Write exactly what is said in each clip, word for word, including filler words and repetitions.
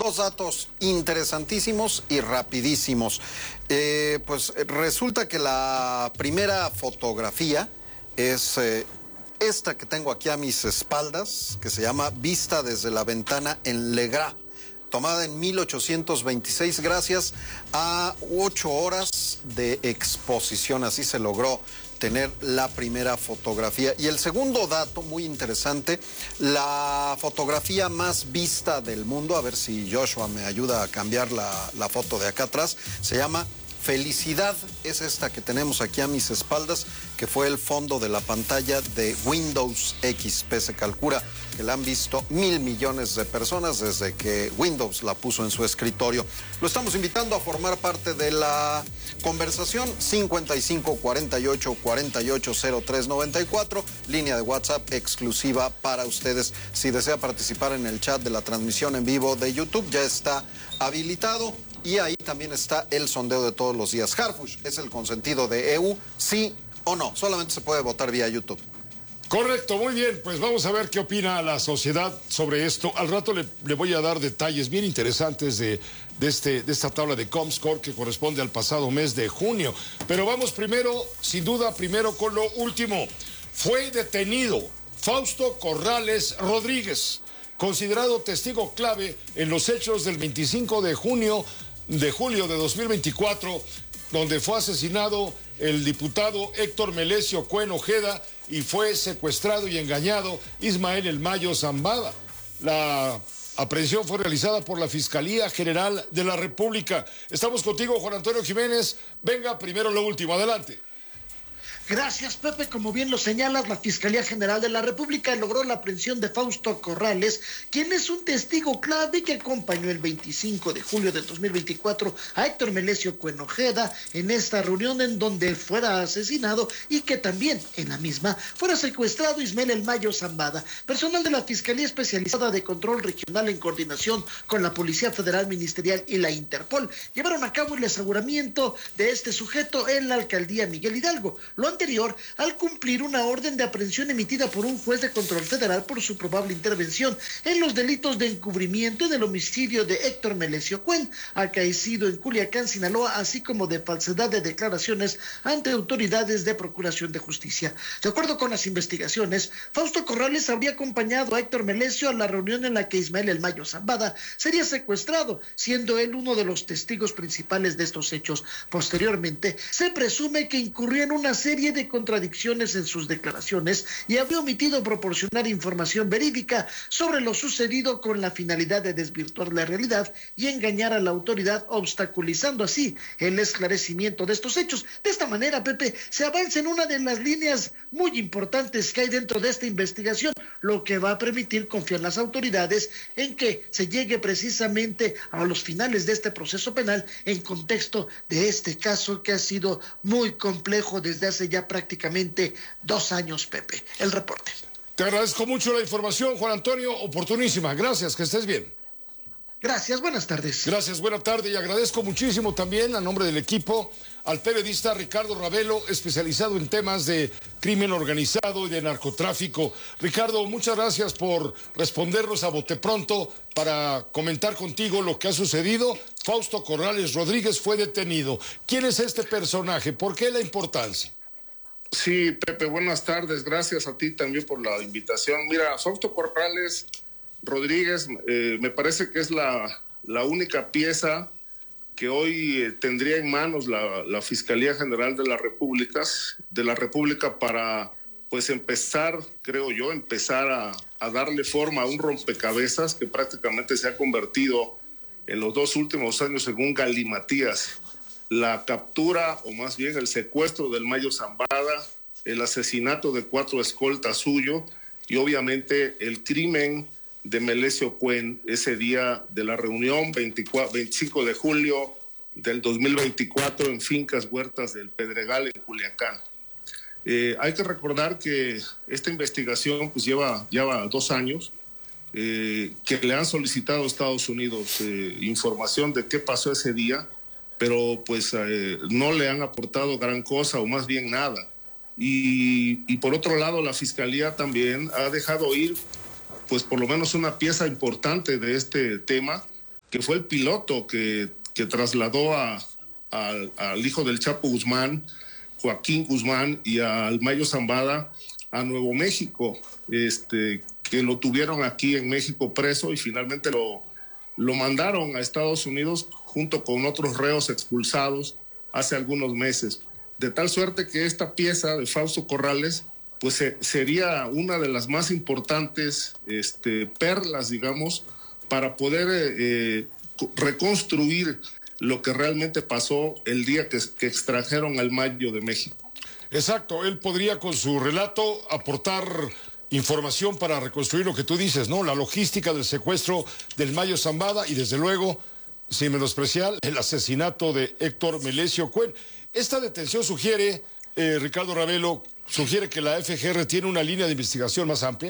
dos datos interesantísimos y rapidísimos. Eh, pues resulta que la primera fotografía es eh, esta que tengo aquí a mis espaldas, que se llama Vista desde la ventana en Legras, tomada en mil ochocientos veintiséis gracias a ocho horas de exposición. Así se logró tener la primera fotografía. Y el segundo dato muy interesante, la fotografía más vista del mundo, a ver si Joshua me ayuda a cambiar la, la foto de acá atrás, se llama Felicidad, es esta que tenemos aquí a mis espaldas, que fue el fondo de la pantalla de Windows X P. Se calcula que la han visto mil millones de personas desde que Windows la puso en su escritorio. Lo estamos invitando a formar parte de la conversación. Cincuenta y cinco, cuarenta y ocho, cuarenta y ocho, cero tres noventa y cuatro, línea de WhatsApp exclusiva para ustedes. Si desea participar en el chat de la transmisión en vivo de YouTube, ya está habilitado. Y ahí también está el sondeo de todos los días. Harfush es el consentido de E U, sí o no. Solamente se puede votar vía YouTube. Correcto, muy bien. Pues vamos a ver qué opina la sociedad sobre esto. Al rato le, le voy a dar detalles bien interesantes de, de, este, de esta tabla de Comscore que corresponde al pasado mes de junio. Pero vamos primero, sin duda, primero con lo último. Fue detenido Fausto Corrales Rodríguez, considerado testigo clave en los hechos del veinticinco de junio de julio de dos mil veinticuatro, donde fue asesinado el diputado Héctor Melesio Cuen Ojeda y fue secuestrado y engañado Ismael El Mayo Zambada. La aprehensión fue realizada por la Fiscalía General de la República. Estamos contigo, Juan Antonio Jiménez. Venga, primero lo último, adelante. Gracias, Pepe. Como bien lo señalas, la Fiscalía General de la República logró la aprehensión de Fausto Corrales, quien es un testigo clave que acompañó el veinticinco de julio de dos mil veinticuatro a Héctor Melesio Cuen Ojeda en esta reunión en donde fuera asesinado y que también en la misma fuera secuestrado Ismael El Mayo Zambada. Personal de la Fiscalía Especializada de Control Regional en coordinación con la Policía Federal Ministerial y la Interpol llevaron a cabo el aseguramiento de este sujeto en la alcaldía Miguel Hidalgo. Lo anterior al cumplir una orden de aprehensión emitida por un juez de control federal por su probable intervención en los delitos de encubrimiento del homicidio de Héctor Melesio Cuen, acaecido en Culiacán, Sinaloa, así como de falsedad de declaraciones ante autoridades de procuración de justicia. De acuerdo con las investigaciones, Fausto Corrales habría acompañado a Héctor Melesio a la reunión en la que Ismael El Mayo Zambada sería secuestrado, siendo él uno de los testigos principales de estos hechos. Posteriormente, se presume que incurrió en una serie de contradicciones en sus declaraciones y habría omitido proporcionar información verídica sobre lo sucedido con la finalidad de desvirtuar la realidad y engañar a la autoridad, obstaculizando así el esclarecimiento de estos hechos. De esta manera, Pepe, se avanza en una de las líneas muy importantes que hay dentro de esta investigación, lo que va a permitir confiar en las autoridades en que se llegue precisamente a los finales de este proceso penal en contexto de este caso que ha sido muy complejo desde hace ya prácticamente dos años, Pepe. El reporte. Te agradezco mucho la información, Juan Antonio, oportunísima. Gracias, que estés bien. Gracias, buenas tardes. Gracias, buena tarde, y agradezco muchísimo también, a nombre del equipo, al periodista Ricardo Ravelo, especializado en temas de crimen organizado y de narcotráfico. Ricardo, muchas gracias por respondernos a bote pronto para comentar contigo lo que ha sucedido. Fausto Corrales Rodríguez fue detenido. ¿Quién es este personaje? ¿Por qué la importancia? Sí, Pepe, buenas tardes. Gracias a ti también por la invitación. Mira, Fausto Corrales Rodríguez eh, me parece que es la, la única pieza que hoy eh, tendría en manos la, la Fiscalía General de la República, de la República para, pues, empezar, creo yo, empezar a, a darle forma a un rompecabezas que prácticamente se ha convertido en los dos últimos años en un galimatías. La captura, o más bien el secuestro del Mayo Zambada, el asesinato de cuatro escoltas suyo y obviamente el crimen de Melesio Cuen ese día de la reunión veinticuatro, veinticinco de julio del dos mil veinticuatro en Fincas Huertas del Pedregal en Culiacán. Eh, hay que recordar que esta investigación pues lleva, lleva dos años, eh, que le han solicitado a Estados Unidos eh, información de qué pasó ese día, pero pues eh, no le han aportado gran cosa o más bien nada. Y, y por otro lado, la Fiscalía también ha dejado ir pues por lo menos una pieza importante de este tema, que fue el piloto que, que trasladó a, a, al hijo del Chapo Guzmán, Joaquín Guzmán, y al Mayo Zambada a Nuevo México, este, que lo tuvieron aquí en México preso y finalmente lo, lo mandaron a Estados Unidos junto con otros reos expulsados hace algunos meses. De tal suerte que esta pieza de Fausto Corrales pues se, sería una de las más importantes este, perlas, digamos, para poder eh, reconstruir lo que realmente pasó el día que, que extrajeron al Mayo de México. Exacto, él podría con su relato aportar información para reconstruir lo que tú dices, ¿no? La logística del secuestro del Mayo Zambada y desde luego, sin menospreciar, el asesinato de Héctor Melesio Cuen. Esta detención sugiere, eh, Ricardo Ravelo, sugiere que la F G R tiene una línea de investigación más amplia.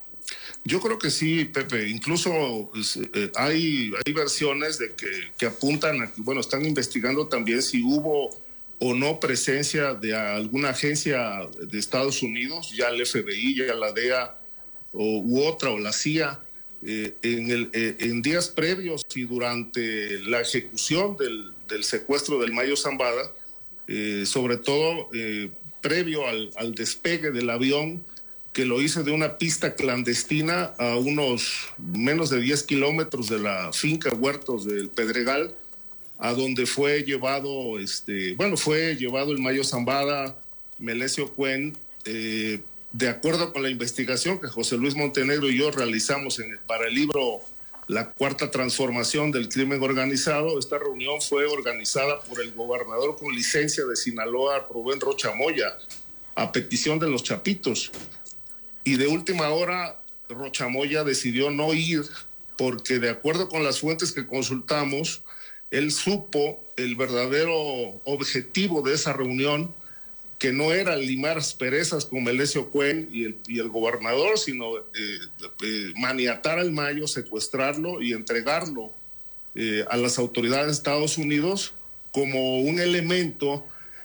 Yo creo que sí, Pepe. Incluso eh, hay, hay versiones de que, que apuntan a que, bueno, están investigando también si hubo o no presencia de alguna agencia de Estados Unidos, ya el F B I, ya la D E A o, u otra, o la C I A, eh, en, el, eh, en días previos y durante la ejecución del, del secuestro del Mayo Zambada, eh, sobre todo eh, previo al, al despegue del avión, que lo hice de una pista clandestina a unos menos de diez kilómetros de la finca Huertos del Pedregal, a donde fue llevado, este, bueno, fue llevado el Mayo Zambada, Melesio Cuen, eh, de acuerdo con la investigación que José Luis Montenegro y yo realizamos en, para el libro La Cuarta Transformación del Crimen Organizado. Esta reunión fue organizada por el gobernador con licencia de Sinaloa, Rubén Rocha Moya, a petición de los Chapitos. Y de última hora, Rocha Moya decidió no ir porque, de acuerdo con las fuentes que consultamos, él supo el verdadero objetivo de esa reunión, que no era limar asperezas con Melesio Cuen y el, y el gobernador, sino eh, eh, maniatar al Mayo, secuestrarlo y entregarlo eh, a las autoridades de Estados Unidos como un elemento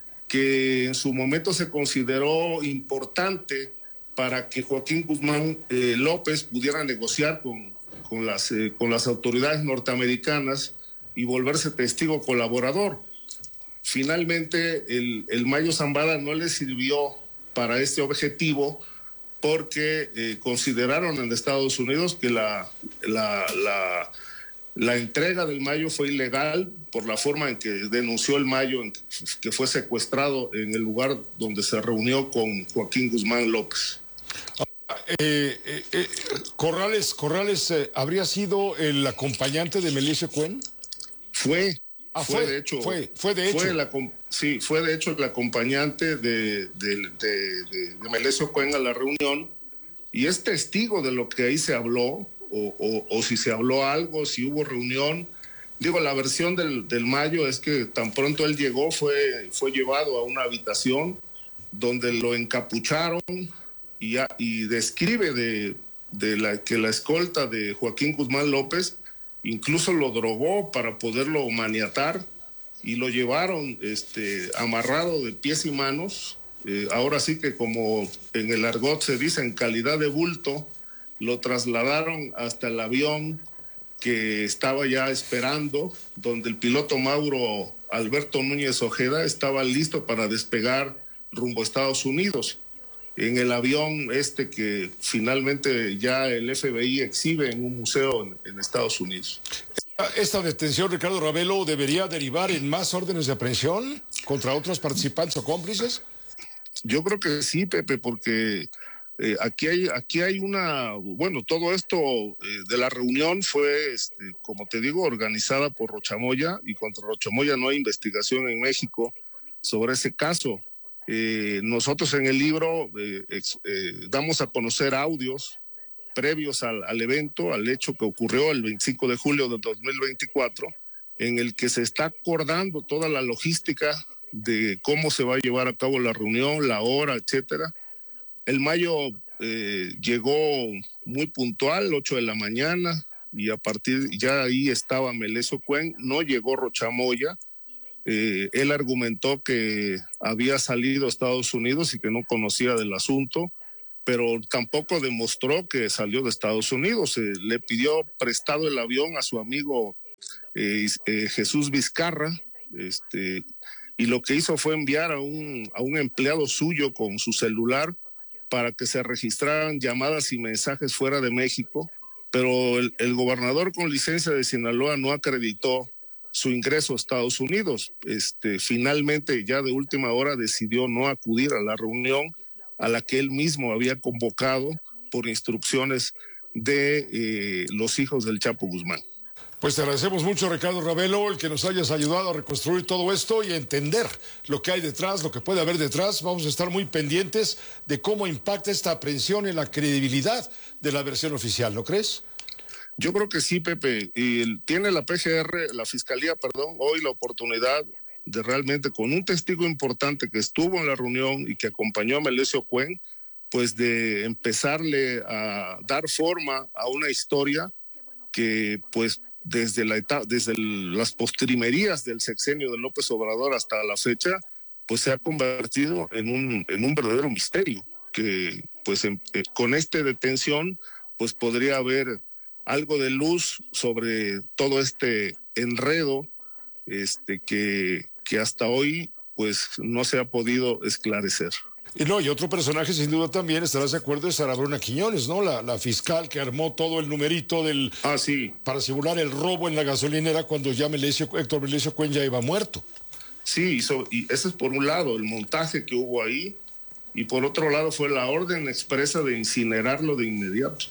que en su momento se consideró importante para que Joaquín Guzmán eh, López pudiera negociar con, con, las, eh, con las autoridades norteamericanas y volverse testigo colaborador. Finalmente, el, el Mayo Zambada no le sirvió para este objetivo porque eh, consideraron en Estados Unidos que la, la, la, la entrega del Mayo fue ilegal por la forma en que denunció el Mayo, en que fue secuestrado en el lugar donde se reunió con Joaquín Guzmán López. Eh, eh, eh, Corrales, Corrales eh, ¿habría sido el acompañante de Melesio Cuen? Fue, ah, fue, fue de hecho. Fue, fue de hecho. Fue la, sí, fue de hecho el acompañante de, de, de, de, de Melesio Cuen a la reunión y es testigo de lo que ahí se habló, o, o, o si se habló algo, si hubo reunión. Digo, la versión del, del Mayo es que tan pronto él llegó, fue, fue llevado a una habitación donde lo encapucharon y, y describe de, de la, que la escolta de Joaquín Guzmán López incluso lo drogó para poderlo maniatar y lo llevaron este, amarrado de pies y manos. Eh, ahora sí que, como en el argot se dice, en calidad de bulto, lo trasladaron hasta el avión que estaba ya esperando, donde el piloto Mauro Alberto Núñez Ojeda estaba listo para despegar rumbo a Estados Unidos. En el avión este que finalmente ya el F B I exhibe en un museo en, en Estados Unidos. ¿Esta detención, Ricardo Ravelo, debería derivar en más órdenes de aprehensión contra otros participantes o cómplices? Yo creo que sí, Pepe, porque eh, aquí hay aquí hay una, bueno, todo esto eh, de la reunión fue, este, como te digo, organizada por Rocha Moya, y contra Rocha Moya no hay investigación en México sobre ese caso. Eh, nosotros en el libro eh, ex, eh, damos a conocer audios previos al, al evento, al hecho que ocurrió el veinticinco de julio de dos mil veinticuatro, en el que se está acordando toda la logística de cómo se va a llevar a cabo la reunión, la hora, etcétera. El Mayo eh, llegó muy puntual, ocho de la mañana, y a partir ya ahí estaba Melesio Cuen, no llegó Rocha Moya. Eh, él argumentó que había salido a Estados Unidos y que no conocía del asunto, pero tampoco demostró que salió de Estados Unidos. Eh, le pidió prestado el avión a su amigo eh, eh, Jesús Vizcarra, este, y lo que hizo fue enviar a un, a un empleado suyo con su celular para que se registraran llamadas y mensajes fuera de México, pero el, el gobernador con licencia de Sinaloa no acreditó su ingreso a Estados Unidos. Este, finalmente, ya de última hora, decidió no acudir a la reunión a la que él mismo había convocado por instrucciones de eh, los hijos del Chapo Guzmán. Pues te agradecemos mucho, Ricardo Ravelo, el que nos hayas ayudado a reconstruir todo esto y a entender lo que hay detrás, lo que puede haber detrás. Vamos a estar muy pendientes de cómo impacta esta aprehensión en la credibilidad de la versión oficial, ¿no crees? Yo creo que sí, Pepe. Y tiene la P G R, la Fiscalía, perdón, hoy la oportunidad de realmente, con un testigo importante que estuvo en la reunión y que acompañó a Melesio Cuen, pues de empezarle a dar forma a una historia que, pues, desde, la etapa, desde el, las postrimerías del sexenio de López Obrador hasta la fecha, pues se ha convertido en un, en un verdadero misterio, que pues en, eh, con esta detención pues podría haber algo de luz sobre todo este enredo este, que, que hasta hoy pues no se ha podido esclarecer. Y no, y otro personaje sin duda también, estarás de acuerdo, es Sara Bruna Quiñones, ¿no? La, la fiscal que armó todo el numerito del... Ah, sí. Para simular el robo en la gasolinera cuando ya Melesio, Héctor Melesio Cuen ya iba muerto. Sí, hizo, y ese es por un lado, el montaje que hubo ahí, y por otro lado fue la orden expresa de incinerarlo de inmediato.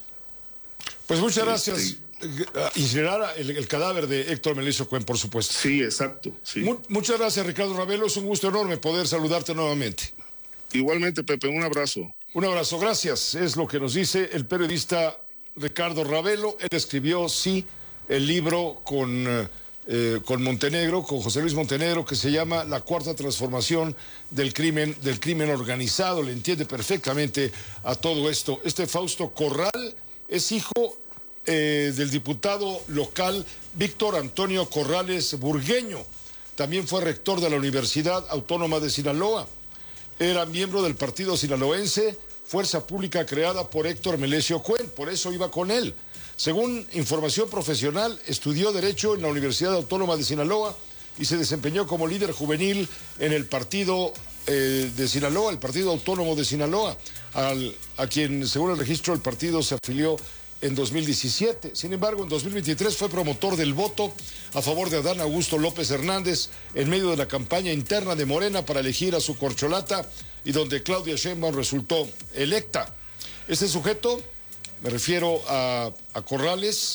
Pues muchas gracias. Sí. Incinerar el, el cadáver de Héctor Melesio Cuen, por supuesto. Sí, exacto. Sí. Mu muchas gracias, Ricardo Ravelo. Es un gusto enorme poder saludarte nuevamente. Igualmente, Pepe, un abrazo. Un abrazo, gracias. Es lo que nos dice el periodista Ricardo Ravelo. Él escribió, sí, el libro con, eh, con Montenegro, con José Luis Montenegro, que se llama La Cuarta Transformación del Crimen, del crimen organizado. Le entiende perfectamente a todo esto. Este Fausto Corral es hijo eh, del diputado local Víctor Antonio Corrales Burgueño. También fue rector de la Universidad Autónoma de Sinaloa. Era miembro del partido sinaloense, fuerza pública creada por Héctor Melesio Cuen, por eso iba con él. Según información profesional, estudió Derecho en la Universidad Autónoma de Sinaloa y se desempeñó como líder juvenil en el partido eh, de Sinaloa, el Partido Autónomo de Sinaloa, al, a quien, según el registro, el partido se afilió en dos mil diecisiete. Sin embargo, en dos mil veintitrés fue promotor del voto a favor de Adán Augusto López Hernández en medio de la campaña interna de Morena para elegir a su corcholata y donde Claudia Sheinbaum resultó electa. Este sujeto, me refiero a, a Corrales,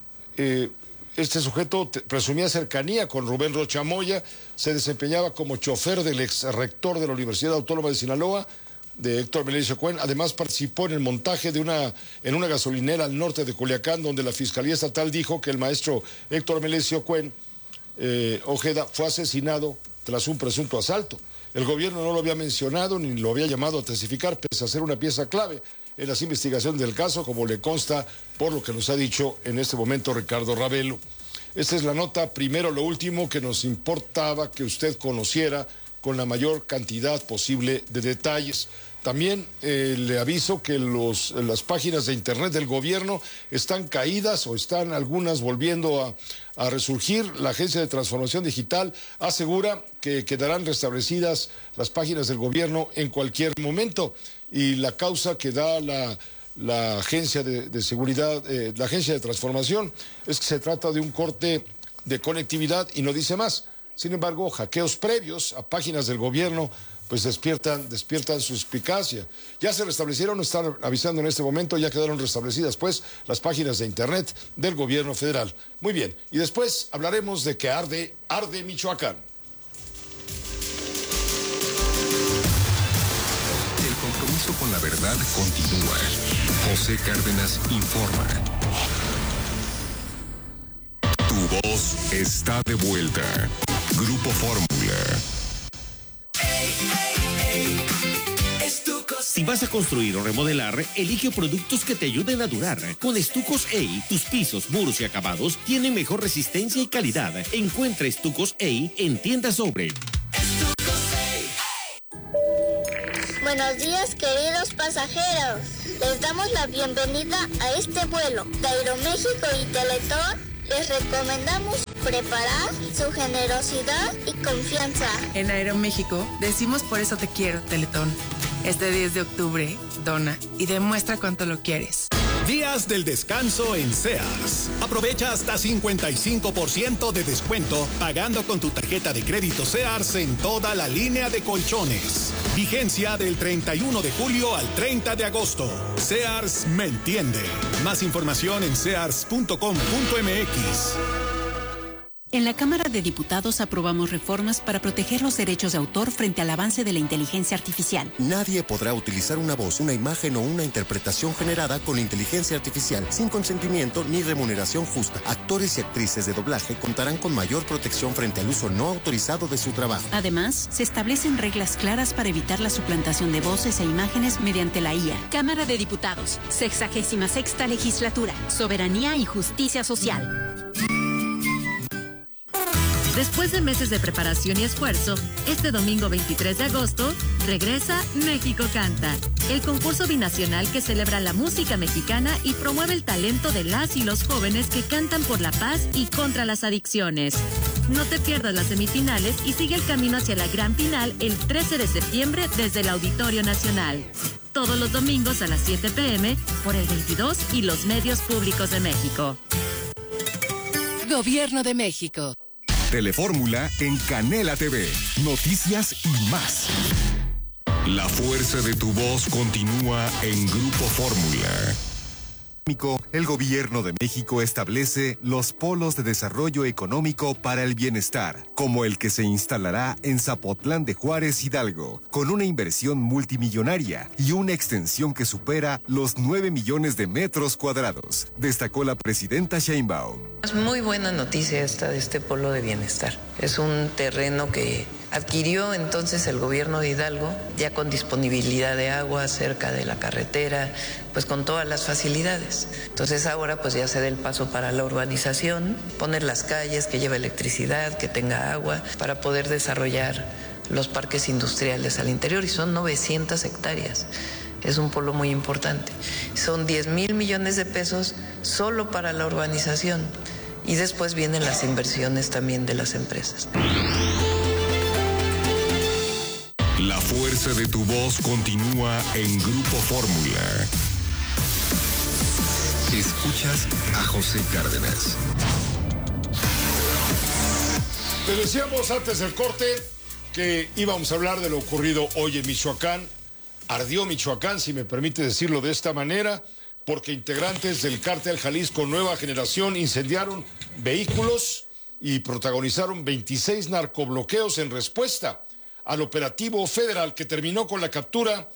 eh, este sujeto presumía cercanía con Rubén Rocha Moya, se desempeñaba como chofer del ex rector de la Universidad Autónoma de Sinaloa, de Héctor Melesio Cuen. Además participó en el montaje de una, en una gasolinera al norte de Culiacán, donde la Fiscalía Estatal dijo que el maestro Héctor Melesio Cuen eh, Ojeda fue asesinado tras un presunto asalto. El gobierno no lo había mencionado ni lo había llamado a testificar, pese a ser una pieza clave en las investigaciones del caso, como le consta por lo que nos ha dicho en este momento Ricardo Ravelo. Esta es la nota, primero lo último, que nos importaba que usted conociera con la mayor cantidad posible de detalles. También eh, le aviso que los, las páginas de internet del gobierno están caídas o están algunas volviendo a, a resurgir. La Agencia de Transformación Digital asegura que quedarán restablecidas las páginas del gobierno en cualquier momento. Y la causa que da la, la Agencia de, de Seguridad, eh, la Agencia de Transformación, es que se trata de un corte de conectividad y no dice más. Sin embargo, hackeos previos a páginas del gobierno pues despiertan, despiertan su suspicacia. Ya se restablecieron, están avisando en este momento, ya quedaron restablecidas pues las páginas de internet del gobierno federal. Muy bien, y después hablaremos de que arde, arde Michoacán. El compromiso con la verdad continúa. José Cárdenas informa. Tu voz está de vuelta. Grupo Fórmula. Si vas a construir o remodelar, elige productos que te ayuden a durar. Con Estucos E I, tus pisos, muros y acabados tienen mejor resistencia y calidad. Encuentra Estucos E I en tiendas Sobre. Buenos días, queridos pasajeros. Les damos la bienvenida a este vuelo de Aeroméxico y Teletón Les recomendamos preparar su generosidad y confianza. En Aeroméxico decimos por eso te quiero, Teletón. Este diez de octubre, dona y demuestra cuánto lo quieres. Días del descanso en Sears. Aprovecha hasta cincuenta y cinco por ciento de descuento pagando con tu tarjeta de crédito Sears en toda la línea de colchones. Vigencia del treinta y uno de julio al treinta de agosto. Sears me entiende. Más información en sears punto com punto m x. En la Cámara de Diputados aprobamos reformas para proteger los derechos de autor frente al avance de la inteligencia artificial. Nadie podrá utilizar una voz, una imagen o una interpretación generada con inteligencia artificial sin consentimiento ni remuneración justa. Actores y actrices de doblaje contarán con mayor protección frente al uso no autorizado de su trabajo. Además, se establecen reglas claras para evitar la suplantación de voces e imágenes mediante la I A. Cámara de Diputados, sexagésima sexta legislatura, soberanía y justicia social. Después de meses de preparación y esfuerzo, este domingo veintitrés de agosto, regresa México Canta, el concurso binacional que celebra la música mexicana y promueve el talento de las y los jóvenes que cantan por la paz y contra las adicciones. No te pierdas las semifinales y sigue el camino hacia la gran final el trece de septiembre desde el Auditorio Nacional. Todos los domingos a las siete pe eme por el veintidós y los medios públicos de México. Gobierno de México. Telefórmula en Canela T V. Noticias y más. La fuerza de tu voz continúa en Grupo Fórmula. El Gobierno de México establece los polos de desarrollo económico para el bienestar, como el que se instalará en Zapotlán de Juárez, Hidalgo, con una inversión multimillonaria y una extensión que supera los nueve millones de metros cuadrados, destacó la presidenta Sheinbaum. Es muy buena noticia esta de este polo de bienestar. Es un terreno que adquirió entonces el gobierno de Hidalgo, ya con disponibilidad de agua cerca de la carretera, pues con todas las facilidades. Entonces ahora pues ya se da el paso para la urbanización, poner las calles, que lleve electricidad, que tenga agua, para poder desarrollar los parques industriales al interior, y son novecientas hectáreas. Es un polo muy importante. Son diez mil millones de pesos solo para la urbanización, y después vienen las inversiones también de las empresas. La fuerza de tu voz continúa en Grupo Fórmula. Escuchas a José Cárdenas. Te decíamos antes del corte que íbamos a hablar de lo ocurrido hoy en Michoacán. Ardió Michoacán, si me permite decirlo de esta manera, porque integrantes del Cártel Jalisco Nueva Generación incendiaron vehículos y protagonizaron veintiséis narcobloqueos en respuesta al operativo federal que terminó con la captura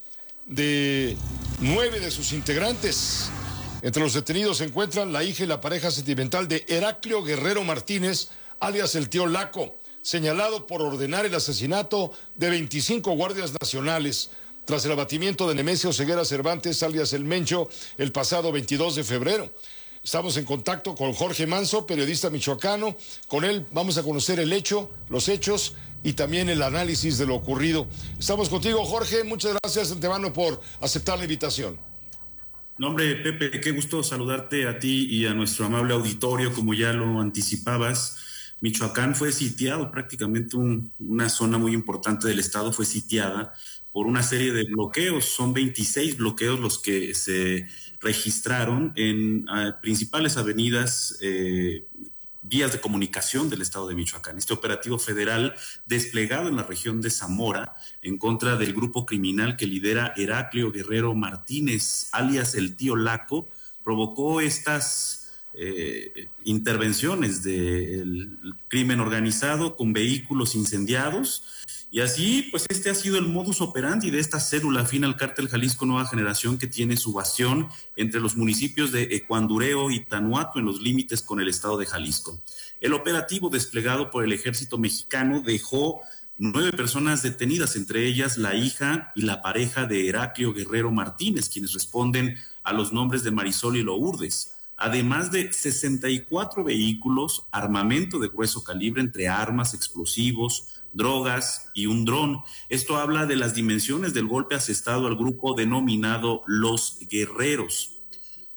de nueve de sus integrantes. Entre los detenidos se encuentran la hija y la pareja sentimental de Heraclio Guerrero Martínez, alias el tío Laco, señalado por ordenar el asesinato de veinticinco guardias nacionales tras el abatimiento de Nemesio Ceguera Cervantes, alias el Mencho, el pasado veintidós de febrero. Estamos en contacto con Jorge Manso, periodista michoacano. Con él vamos a conocer el hecho, los hechos y también el análisis de lo ocurrido. Estamos contigo, Jorge. Muchas gracias, antemano, por aceptar la invitación. No, hombre, Pepe, qué gusto saludarte a ti y a nuestro amable auditorio, como ya lo anticipabas. Michoacán fue sitiado, prácticamente un, una zona muy importante del estado fue sitiada por una serie de bloqueos. Son veintiséis bloqueos los que se registraron en uh, principales avenidas, eh, vías de comunicación del estado de Michoacán. Este operativo federal desplegado en la región de Zamora en contra del grupo criminal que lidera Heraclio Guerrero Martínez, alias el tío Laco, provocó estas eh, intervenciones del crimen organizado con vehículos incendiados. Y así, pues este ha sido el modus operandi de esta célula afín al Cártel Jalisco Nueva Generación, que tiene su bastión entre los municipios de Ecuandureo y Tanuato, en los límites con el estado de Jalisco. El operativo desplegado por el ejército mexicano dejó nueve personas detenidas, entre ellas la hija y la pareja de Heraclio Guerrero Martínez, quienes responden a los nombres de Marisol y Lourdes, además de sesenta y cuatro vehículos, armamento de grueso calibre, entre armas, explosivos, drogas y un dron. Esto habla de las dimensiones del golpe asestado al grupo denominado Los Guerreros.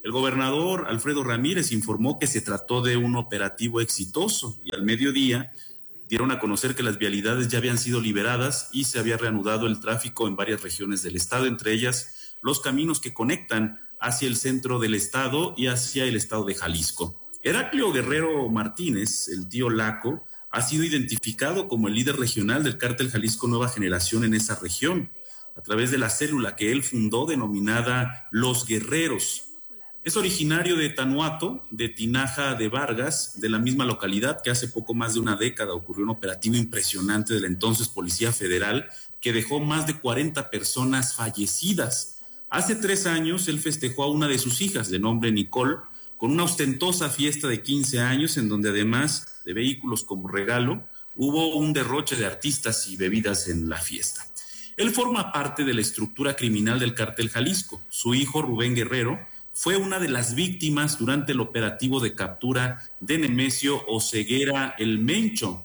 El gobernador Alfredo Ramírez informó que se trató de un operativo exitoso y al mediodía dieron a conocer que las vialidades ya habían sido liberadas y se había reanudado el tráfico en varias regiones del estado, entre ellas los caminos que conectan hacia el centro del estado y hacia el estado de Jalisco. Heraclio Guerrero Martínez, el tío Laco, ha sido identificado como el líder regional del cártel Jalisco Nueva Generación en esa región, a través de la célula que él fundó denominada Los Guerreros. Es originario de Tanuato, de Tinaja de Vargas, de la misma localidad que hace poco más de una década ocurrió un operativo impresionante de la entonces Policía Federal que dejó más de cuarenta personas fallecidas. Hace tres años él festejó a una de sus hijas, de nombre Nicole, con una ostentosa fiesta de quince años en donde además de vehículos como regalo, hubo un derroche de artistas y bebidas en la fiesta. Él forma parte de la estructura criminal del cártel Jalisco. Su hijo Rubén Guerrero fue una de las víctimas durante el operativo de captura de Nemesio Oseguera el Mencho.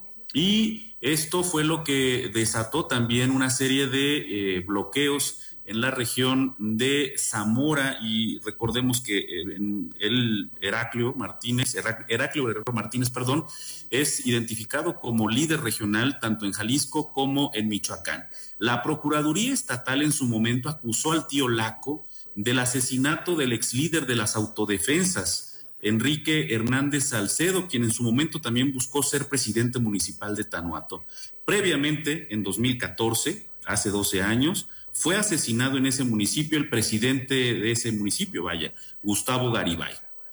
Y esto fue lo que desató también una serie de eh, bloqueos en la región de Zamora, y recordemos que eh, el Heraclio Martínez, Heraclio Guerrero Martínez, perdón, es identificado como líder regional tanto en Jalisco como en Michoacán. La Procuraduría Estatal en su momento acusó al tío Laco del asesinato del ex líder de las autodefensas, Enrique Hernández Salcedo, quien en su momento también buscó ser presidente municipal de Tanuato. Previamente, en dos mil catorce, hace doce años, fue asesinado en ese municipio el presidente de ese municipio, vaya, Gustavo Garibay.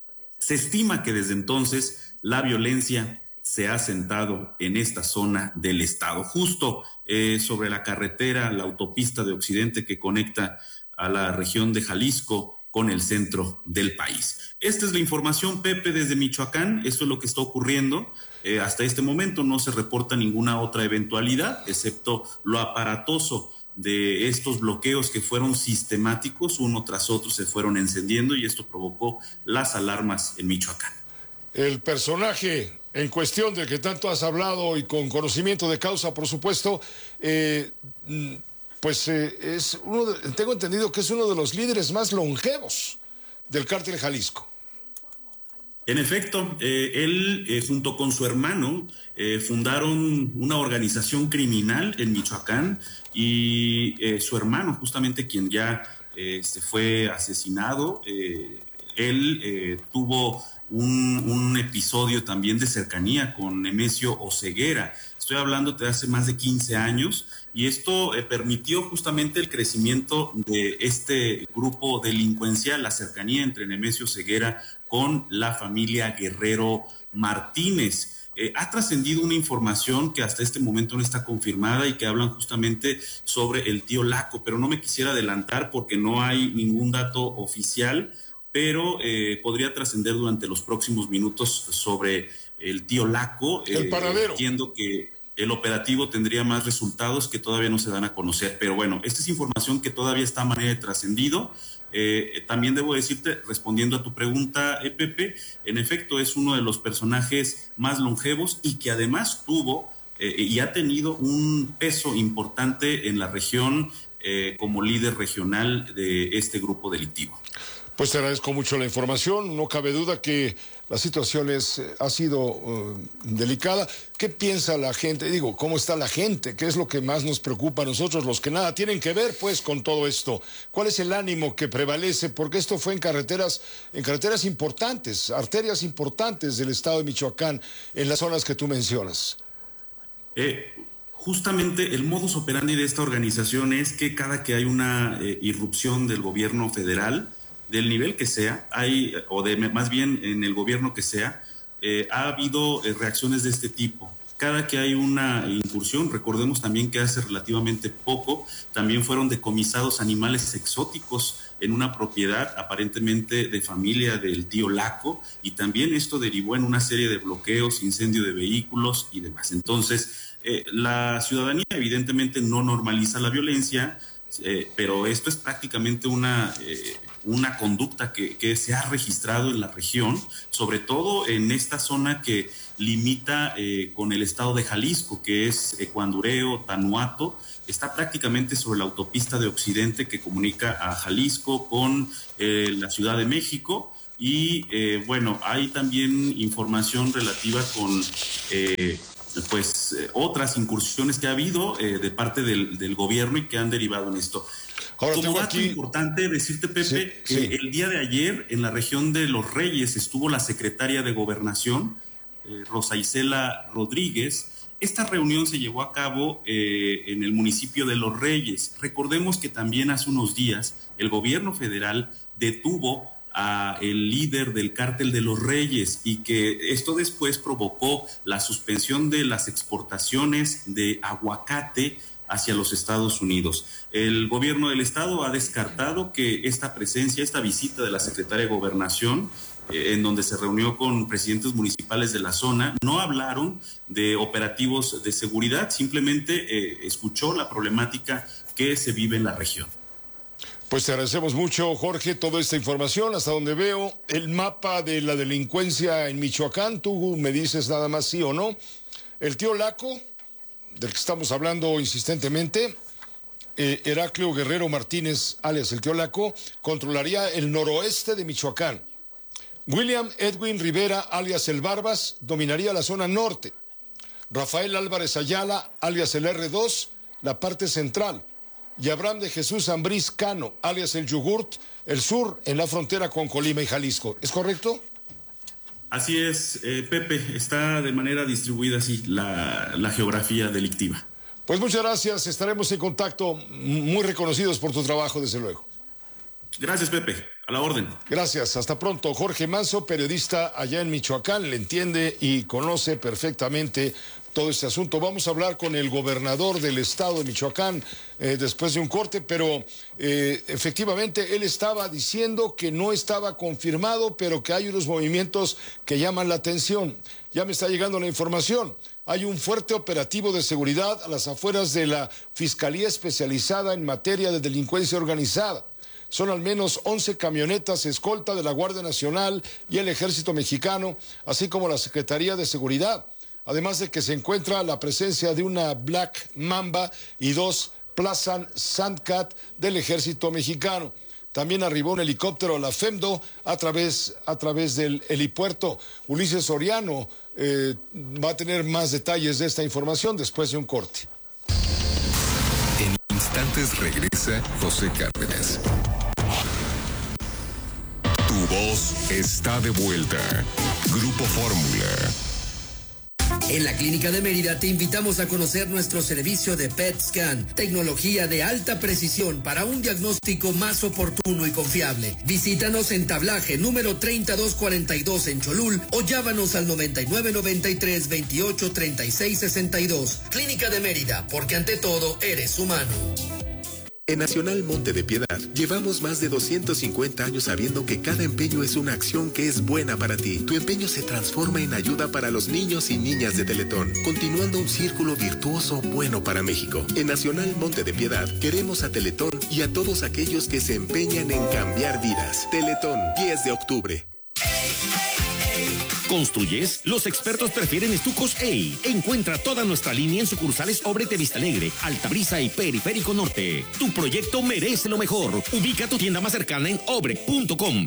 Se estima que desde entonces la violencia se ha asentado en esta zona del estado, justo eh, sobre la carretera, la autopista de Occidente que conecta a la región de Jalisco con el centro del país. Esta es la información, Pepe, desde Michoacán. Eso es lo que está ocurriendo. Eh, hasta este momento no se reporta ninguna otra eventualidad, excepto lo aparatoso de estos bloqueos que fueron sistemáticos, uno tras otro se fueron encendiendo y esto provocó las alarmas en Michoacán. El personaje en cuestión del que tanto has hablado y con conocimiento de causa, por supuesto, eh, pues eh, es uno de, tengo entendido que es uno de los líderes más longevos del cártel Jalisco. En efecto, eh, él eh, junto con su hermano eh, fundaron una organización criminal en Michoacán y eh, su hermano, justamente quien ya eh, se fue asesinado, eh, él eh, tuvo un, un episodio también de cercanía con Nemesio Oseguera. Estoy hablando de hace más de quince años y esto eh, permitió justamente el crecimiento de este grupo delincuencial, la cercanía entre Nemesio Oseguera con la familia Guerrero Martínez. Eh, ha trascendido una información que hasta este momento no está confirmada y que hablan justamente sobre el tío Laco, pero no me quisiera adelantar porque no hay ningún dato oficial, pero eh, podría trascender durante los próximos minutos sobre el tío Laco. El paradero. Eh, entiendo que el operativo tendría más resultados que todavía no se dan a conocer, pero bueno, esta es información que todavía está a manera de trascendido. Eh, también debo decirte, respondiendo a tu pregunta, eh, Pepe, en efecto es uno de los personajes más longevos y que además tuvo eh, y ha tenido un peso importante en la región eh, como líder regional de este grupo delictivo. Pues te agradezco mucho la información, no cabe duda que la situación es, ha sido uh, delicada. ¿Qué piensa la gente? Digo, ¿cómo está la gente? ¿Qué es lo que más nos preocupa a nosotros, los que nada tienen que ver pues con todo esto? ¿Cuál es el ánimo que prevalece? Porque esto fue en carreteras, en carreteras importantes, arterias importantes del estado de Michoacán, en las zonas que tú mencionas. Eh, justamente el modus operandi de esta organización es que cada que hay una eh, irrupción del gobierno federal, del nivel que sea, hay, o de más bien en el gobierno que sea, eh, ha habido eh, reacciones de este tipo. Cada que hay una incursión, recordemos también que hace relativamente poco también fueron decomisados animales exóticos en una propiedad aparentemente de familia del tío Laco, y también esto derivó en una serie de bloqueos, incendio de vehículos y demás. Entonces, eh, la ciudadanía evidentemente no normaliza la violencia, eh, pero esto es prácticamente una... Eh, una conducta que, que se ha registrado en la región, sobre todo en esta zona que limita eh, con el estado de Jalisco, que es Ecuandureo, Tanuato. Está prácticamente sobre la autopista de Occidente que comunica a Jalisco con eh, la Ciudad de México. Y eh, bueno, hay también información relativa con eh, pues eh, otras incursiones que ha habido eh, de parte del, del gobierno y que han derivado en esto. Ahora, Como dato aquí... importante decirte, Pepe, sí, sí. que el día de ayer en la región de Los Reyes estuvo la secretaria de Gobernación, eh, Rosa Isela Rodríguez. Esta reunión se llevó a cabo eh, en el municipio de Los Reyes. Recordemos que también hace unos días el gobierno federal detuvo a el líder del cártel de Los Reyes y que esto después provocó la suspensión de las exportaciones de aguacate hacia los Estados Unidos. El gobierno del estado ha descartado que esta presencia, esta visita de la secretaria de Gobernación, eh, en donde se reunió con presidentes municipales de la zona, no hablaron de operativos de seguridad, simplemente eh, escuchó la problemática que se vive en la región. Pues te agradecemos mucho, Jorge, toda esta información. Hasta donde veo el mapa de la delincuencia en Michoacán, tú me dices nada más sí o no. El tío Laco, del que estamos hablando insistentemente, eh, Heraclio Guerrero Martínez, alias el tío Laco, controlaría el noroeste de Michoacán. William Edwin Rivera, alias el Barbas, dominaría la zona norte. Rafael Álvarez Ayala, alias el erre dos, la parte central. Y Abraham de Jesús Ambriz Cano, alias el Yogurt, el sur, en la frontera con Colima y Jalisco. ¿Es correcto? Así es, eh, Pepe, está de manera distribuida así la, la geografía delictiva. Pues muchas gracias, estaremos en contacto, muy reconocidos por tu trabajo, desde luego. Gracias, Pepe, a la orden. Gracias, hasta pronto. Jorge Manso, periodista allá en Michoacán, le entiende y conoce perfectamente todo este asunto. Vamos a hablar con el gobernador del estado de Michoacán eh, después de un corte, pero eh, efectivamente él estaba diciendo que no estaba confirmado, pero que hay unos movimientos que llaman la atención. Ya me está llegando la información. Hay un fuerte operativo de seguridad a las afueras de la Fiscalía Especializada en Materia de Delincuencia Organizada. Son al menos once camionetas escolta de la Guardia Nacional y el Ejército Mexicano, así como la Secretaría de Seguridad. Además de que se encuentra la presencia de una Black Mamba y dos Plazan Sandcat del Ejército Mexicano. También arribó un helicóptero a la FEMDO a través, a través del helipuerto. Ulises Soriano eh, va a tener más detalles de esta información después de un corte. En instantes regresa José Cárdenas. Tu voz está de vuelta. Grupo Fórmula. En la Clínica de Mérida te invitamos a conocer nuestro servicio de P E T Scan, tecnología de alta precisión para un diagnóstico más oportuno y confiable. Visítanos en Tablaje número treinta y dos cuarenta y dos en Cholul o llámanos al noventa y nueve noventa y tres veintiocho treinta y seis sesenta y dos. Clínica de Mérida, porque ante todo eres humano. En Nacional Monte de Piedad llevamos más de doscientos cincuenta años sabiendo que cada empeño es una acción que es buena para ti. Tu empeño se transforma en ayuda para los niños y niñas de Teletón, continuando un círculo virtuoso bueno para México. En Nacional Monte de Piedad queremos a Teletón y a todos aquellos que se empeñan en cambiar vidas. Teletón, diez de octubre. ¿Construyes? Los expertos prefieren Estucos E I. Encuentra toda nuestra línea en sucursales Obrete de Vista Alegre, Altabrisa y Periférico Norte. Tu proyecto merece lo mejor. Ubica tu tienda más cercana en obre punto com.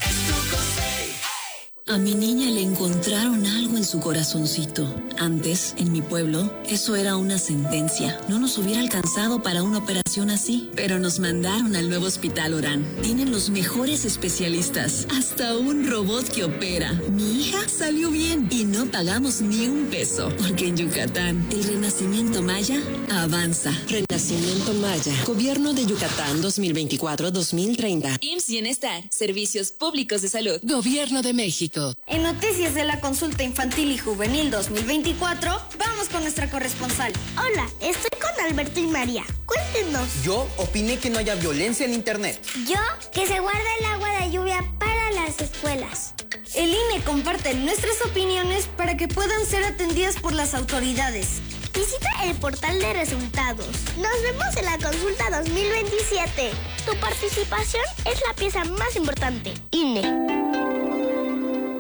A mi niña le encontraron algo en su corazoncito. Antes, en mi pueblo, eso era una sentencia. No nos hubiera alcanzado para una operación así. Pero nos mandaron al nuevo Hospital Orán. Tienen los mejores especialistas. Hasta un robot que opera. Mi hija salió bien y no pagamos ni un peso. Porque en Yucatán, el renacimiento maya avanza. Renacimiento Maya. Gobierno de Yucatán dos mil veinticuatro a dos mil treinta. I M S S Bienestar. Servicios Públicos de Salud. Gobierno de México. En noticias de la consulta infantil y juvenil dos mil veinticuatro, vamos con nuestra corresponsal. Hola, estoy con Alberto y María. Cuéntenos. Yo opiné que no haya violencia en internet. Yo, que se guarde el agua de lluvia para las escuelas. El I N E comparte nuestras opiniones para que puedan ser atendidas por las autoridades. Visita el portal de resultados. Nos vemos en la consulta dos mil veintisiete. Tu participación es la pieza más importante. I N E.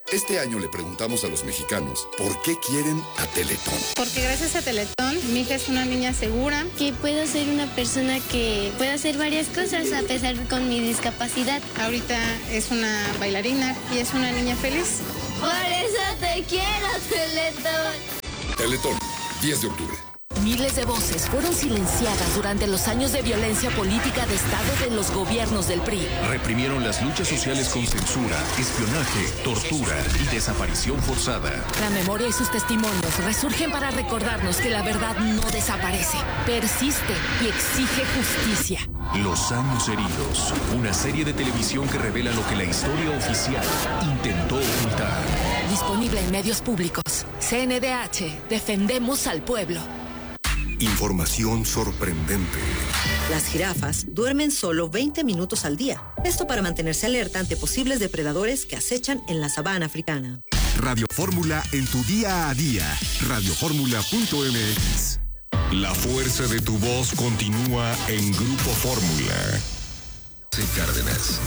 Este año le preguntamos a los mexicanos por qué quieren a Teletón. Porque gracias a Teletón, mi hija es una niña segura. Que puedo ser una persona que pueda hacer varias cosas a pesar con mi discapacidad. Ahorita es una bailarina y es una niña feliz. Por eso te quiero, Teletón. Teletón, diez de octubre. Miles de voces fueron silenciadas durante los años de violencia política de Estado de los gobiernos del P R I. Reprimieron las luchas sociales con censura, espionaje, tortura y desaparición forzada. La memoria y sus testimonios resurgen para recordarnos que la verdad no desaparece, persiste y exige justicia. Los años heridos, una serie de televisión que revela lo que la historia oficial intentó ocultar. Disponible en medios públicos. C N D H, defendemos al pueblo. Información sorprendente. Las jirafas duermen solo veinte minutos al día. Esto para mantenerse alerta ante posibles depredadores que acechan en la sabana africana. Radio Fórmula en tu día a día. radio fórmula punto m x. La fuerza de tu voz continúa en Grupo Fórmula. Sí, Cárdenas.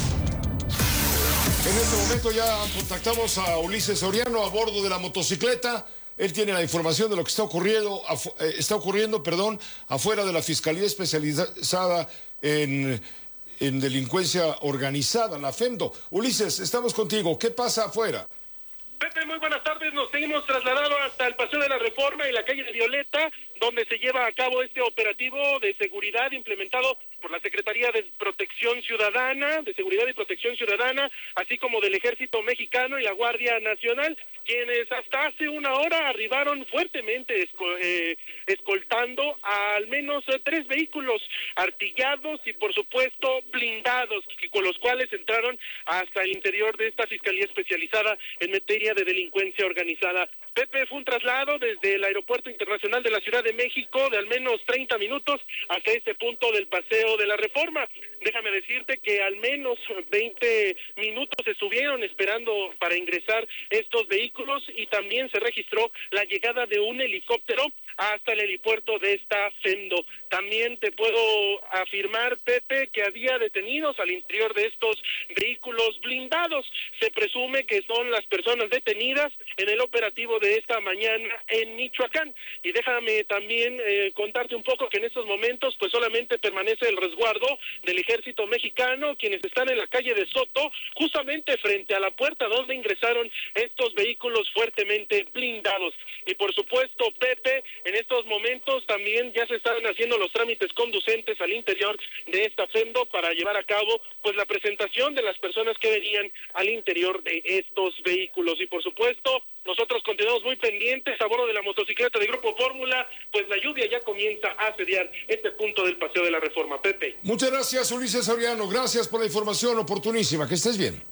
En este momento ya contactamos a Ulises Soriano a bordo de la motocicleta. Él tiene la información de lo que está ocurriendo, eh, está ocurriendo, perdón, afuera de la Fiscalía Especializada en, en Delincuencia Organizada, la FEMDO. Ulises, estamos contigo. ¿Qué pasa afuera? Pepe, muy buenas tardes. Nos seguimos trasladando hasta el Paseo de la Reforma y la calle de Violeta, donde se lleva a cabo este operativo de seguridad implementado por la Secretaría de Protección Ciudadana, de Seguridad y Protección Ciudadana, así como del Ejército Mexicano y la Guardia Nacional, quienes hasta hace una hora arribaron fuertemente esco- eh, escoltando a al menos eh, tres vehículos artillados y por supuesto blindados, que, con los cuales entraron hasta el interior de esta Fiscalía Especializada en materia de delincuencia organizada. Pepe, fue un traslado desde el Aeropuerto Internacional de la Ciudad de México de al menos treinta minutos hasta este punto del Paseo de la Reforma. Déjame decirte que al menos veinte minutos estuvieron esperando para ingresar estos vehículos y también se registró la llegada de un helicóptero hasta el helipuerto de esta FEMDO. También te puedo afirmar, Pepe, que había detenidos al interior de estos vehículos blindados. Se presume que son las personas detenidas en el operativo de esta mañana en Michoacán. Y déjame también eh, contarte un poco que en estos momentos pues solamente permanece el resguardo del Ejército Mexicano, quienes están en la calle de Soto, justamente frente a la puerta donde ingresaron estos vehículos fuertemente blindados. Y por supuesto, Pepe, en estos momentos también ya se están haciendo los trámites conducentes al interior de esta FEMDO para llevar a cabo pues la presentación de las personas que venían al interior de estos vehículos. Y por supuesto, nosotros continuamos muy pendientes a bordo de la motocicleta de Grupo Fórmula, pues la lluvia ya comienza a asediar este punto del Paseo de la Reforma. Pepe. Muchas gracias, Ulises Soriano. Gracias por la información oportunísima. Que estés bien.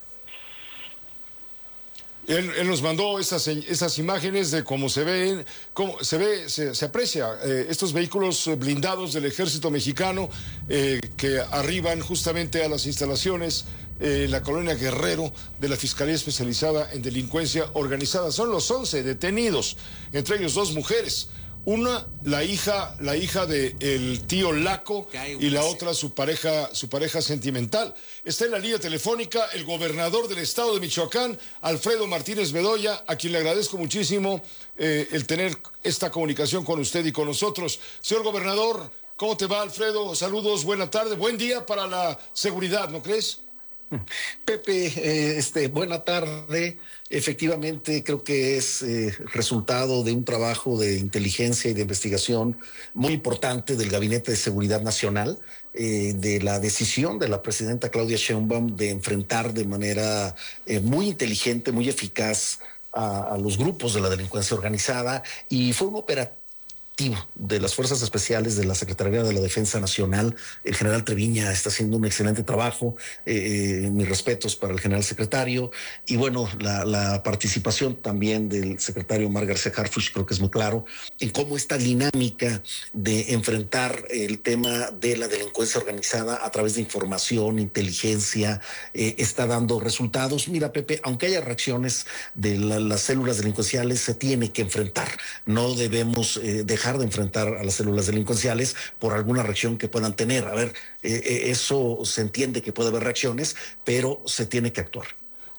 Él, él nos mandó esas, esas imágenes de cómo se ven, cómo se ve, se, se aprecia eh, estos vehículos blindados del Ejército Mexicano eh, que arriban justamente a las instalaciones eh, en la colonia Guerrero de la Fiscalía Especializada en Delincuencia Organizada. Son los once detenidos, entre ellos dos mujeres. Una, la hija, la hija de el tío Laco, y la otra su pareja, su pareja sentimental. Está en la línea telefónica el gobernador del estado de Michoacán, Alfredo Martínez Bedoya, a quien le agradezco muchísimo eh, el tener esta comunicación con usted y con nosotros. Señor gobernador, ¿cómo te va, Alfredo? Saludos, buena tarde, buen día para la seguridad, ¿no crees? Pepe, eh, este, buena tarde. Efectivamente, creo que es eh, resultado de un trabajo de inteligencia y de investigación muy importante del Gabinete de Seguridad Nacional, eh, de la decisión de la presidenta Claudia Sheinbaum de enfrentar de manera eh, muy inteligente, muy eficaz a, a los grupos de la delincuencia organizada, y fue un operativo de las Fuerzas Especiales de la Secretaría de la Defensa Nacional. El general Treviña está haciendo un excelente trabajo, eh, mis respetos para el general secretario, y bueno, la, la participación también del secretario Omar García Harfuch creo que es muy claro en cómo esta dinámica de enfrentar el tema de la delincuencia organizada a través de información, inteligencia, eh, está dando resultados. Mira, Pepe, aunque haya reacciones de la, las células delincuenciales, se tiene que enfrentar. No debemos eh, dejar de enfrentar a las células delincuenciales por alguna reacción que puedan tener. A ver, eh, eso se entiende que puede haber reacciones, pero se tiene que actuar.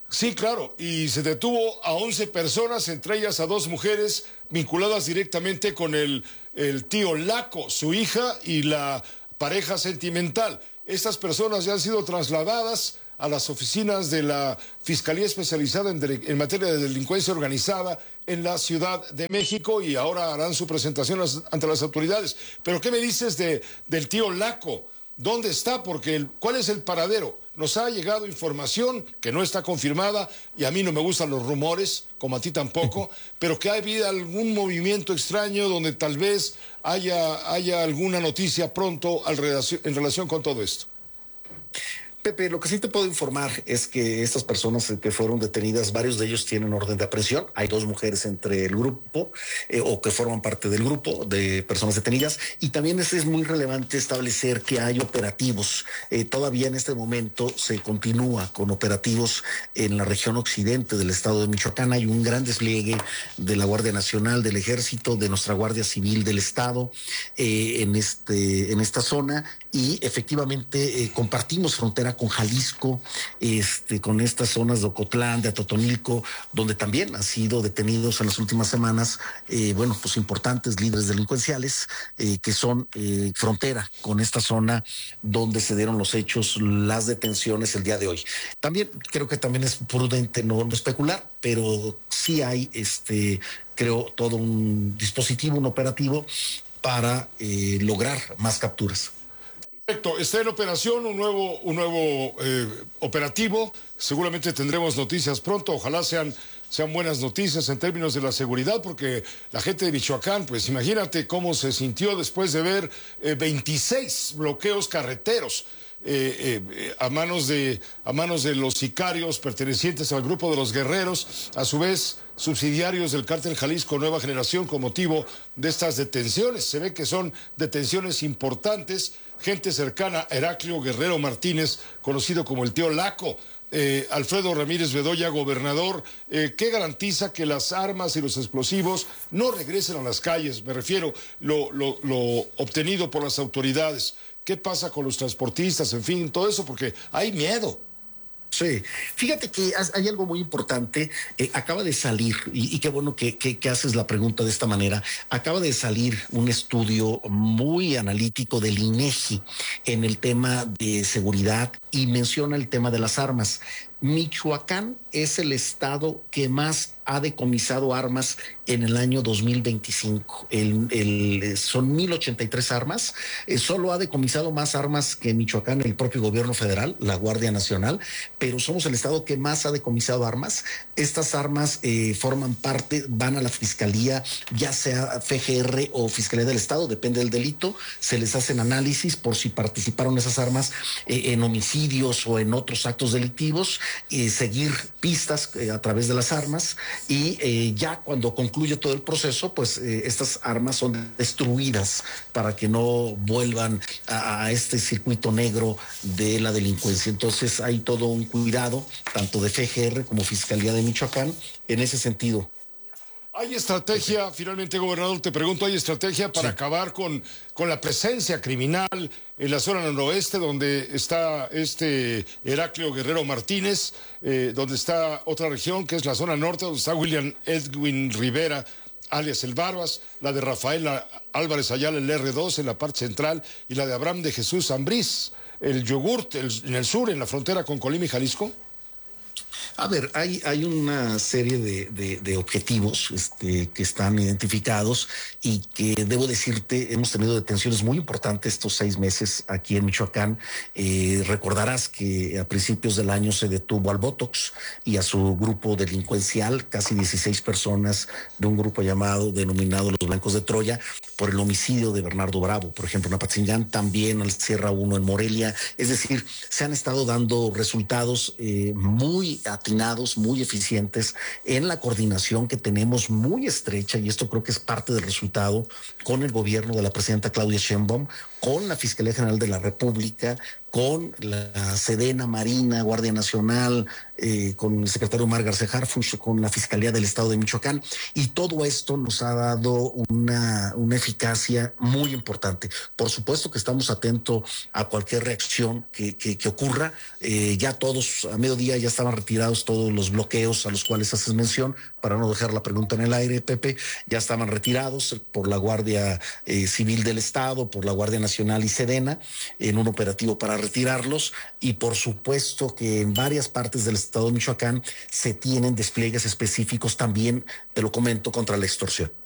Sí, claro, y se detuvo a once personas, entre ellas a dos mujeres vinculadas directamente con el, el tío Laco, su hija y la pareja sentimental. Estas personas ya han sido trasladadas a las oficinas de la Fiscalía Especializada en, en materia de delincuencia organizada en la Ciudad de México y ahora harán su presentación las, ante las autoridades. Pero ¿qué me dices de, del tío Laco? ¿Dónde está? Porque el, ¿cuál es el paradero? Nos ha llegado información que no está confirmada y a mí no me gustan los rumores, como a ti tampoco, pero que ha habido algún movimiento extraño donde tal vez haya, haya alguna noticia pronto al relación, en relación con todo esto. Pepe, lo que sí te puedo informar es que estas personas que fueron detenidas, varios de ellos tienen orden de aprehensión. Hay dos mujeres entre el grupo eh, o que forman parte del grupo de personas detenidas. Y también es, es muy relevante establecer que hay operativos. Eh, todavía en este momento se continúa con operativos en la región occidente del estado de Michoacán. Hay un gran despliegue de la Guardia Nacional, del Ejército, de nuestra Guardia Civil del estado eh, en, este, en esta zona. Y efectivamente eh, compartimos frontera con Jalisco, este, con estas zonas de Ocotlán, de Atotonilco, donde también han sido detenidos en las últimas semanas, eh, bueno, pues importantes líderes delincuenciales eh, que son eh, frontera con esta zona donde se dieron los hechos, las detenciones el día de hoy. También creo que también es prudente no, no especular, pero sí hay, este, creo, todo un dispositivo, un operativo para eh, lograr más capturas. Perfecto, está en operación un nuevo, un nuevo eh, operativo, seguramente tendremos noticias pronto, ojalá sean, sean buenas noticias en términos de la seguridad, porque la gente de Michoacán, pues imagínate cómo se sintió después de ver eh, veintiséis bloqueos carreteros eh, eh, a, manos de, a manos de los sicarios pertenecientes al grupo de los guerreros, a su vez subsidiarios del cártel Jalisco Nueva Generación con motivo de estas detenciones. Se ve que son detenciones importantes. Gente cercana a Heraclio Guerrero Martínez, conocido como el tío Laco. Eh, Alfredo Ramírez Bedoya, gobernador, eh, ¿qué garantiza que las armas y los explosivos no regresen a las calles? Me refiero lo, lo, lo obtenido por las autoridades. ¿Qué pasa con los transportistas? En fin, todo eso, porque hay miedo. Sí, fíjate que hay algo muy importante, eh, acaba de salir, y, y qué bueno que, que, que haces la pregunta de esta manera, acaba de salir un estudio muy analítico del INEGI en el tema de seguridad y menciona el tema de las armas. Michoacán es el estado que más ha decomisado armas en el año dos mil veinticinco. El, el, son mil ochenta y tres armas. Eh, solo ha decomisado más armas que Michoacán el propio gobierno federal, la Guardia Nacional, pero somos el estado que más ha decomisado armas. Estas armas eh, forman parte, van a la fiscalía, ya sea F G R o Fiscalía del Estado, depende del delito. Se les hacen análisis por si participaron esas armas eh, en homicidios o en otros actos delictivos, eh, seguir pistas eh, a través de las armas. Y eh, ya cuando concluye todo el proceso, pues eh, estas armas son destruidas para que no vuelvan a, a este circuito negro de la delincuencia. Entonces hay todo un cuidado, tanto de F G R como Fiscalía de Michoacán, en ese sentido. ¿Hay estrategia, finalmente, gobernador, te pregunto, hay estrategia para sí. acabar con, con la presencia criminal en la zona noroeste, donde está este Heraclio Guerrero Martínez, eh, donde está otra región, que es la zona norte, donde está William Edwin Rivera, alias El Barbas, la de Rafael Álvarez Ayala, el R dos, en la parte central, y la de Abraham de Jesús Ambriz, el Yogurt, el, en el sur, en la frontera con Colima y Jalisco? A ver, hay, hay una serie de, de, de objetivos este, que están identificados y que, debo decirte, hemos tenido detenciones muy importantes estos seis meses aquí en Michoacán. Eh, recordarás que a principios del año se detuvo al Botox y a su grupo delincuencial, casi dieciséis personas de un grupo llamado, denominado Los Blancos de Troya, por el homicidio de Bernardo Bravo, por ejemplo, en Apatzingán, también al Sierra uno en Morelia. Es decir, se han estado dando resultados eh, muy atinados, muy eficientes en la coordinación que tenemos muy estrecha, y esto creo que es parte del resultado, con el gobierno de la presidenta Claudia Sheinbaum, con la Fiscalía General de la República, con la Sedena, Marina, Guardia Nacional, eh, con el secretario Omar García Harfuch, con la Fiscalía del Estado de Michoacán, y todo esto nos ha dado una, una eficacia muy importante. Por supuesto que estamos atentos a cualquier reacción que, que, que ocurra. Eh, ya todos, a mediodía ya estaban retirados todos los bloqueos a los cuales haces mención, para no dejar la pregunta en el aire, Pepe, ya estaban retirados por la Guardia eh, Civil del Estado, por la Guardia Nacional y Sedena, en un operativo para retirarlos, y por supuesto que en varias partes del Estado de Michoacán se tienen despliegues específicos también, te lo comento, contra la extorsión.